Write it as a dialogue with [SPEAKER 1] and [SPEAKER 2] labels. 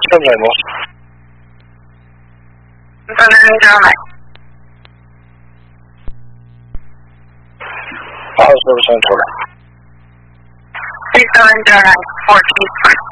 [SPEAKER 1] 现在呢？8709出来。
[SPEAKER 2] 3709, 14